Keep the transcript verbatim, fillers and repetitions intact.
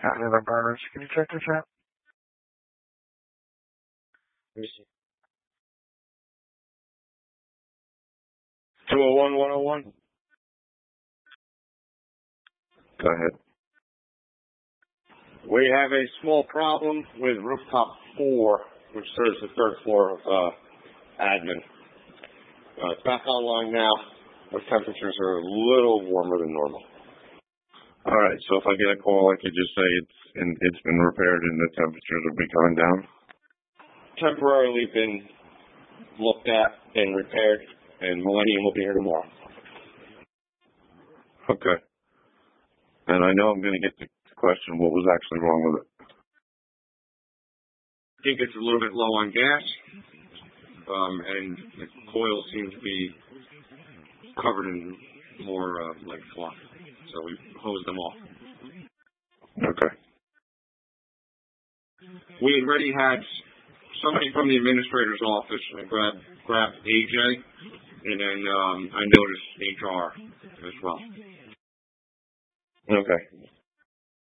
Cabinet of Burners. Can you check this out? Let me see. two oh one, one oh one. Go ahead. We have a small problem with rooftop four, which serves the third floor of uh, admin. Uh, it's back online now. The temperatures are a little warmer than normal. All right, so if I get a call, I could just say it's in, it's been repaired and the temperatures will be coming down? Temporarily been looked at and repaired, and Millennium will be here tomorrow. Okay. And I know I'm going to get the question what was actually wrong with it. I think it's a little bit low on gas, um, and the coils seem to be covered in more uh, like fluff, so we hosed them off. Okay. We already had somebody from the administrator's office grab grab A J, and then um, I noticed H R as well. Okay.